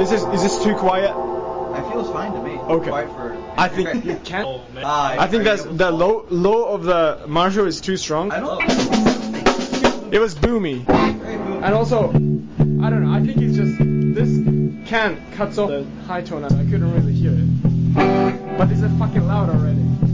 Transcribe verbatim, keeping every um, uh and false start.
This is is this too quiet? I feel it's fine to me. Okay. Quiet for. I think you can. Oh, man. Ah, I think are you that's able to the swallow? low low of the Marshall is too strong. I don't. It was boomy. Very moving. And also, I don't know. I think it's just this can cuts off the high tone, and I couldn't really hear it. But it's a fucking loud already.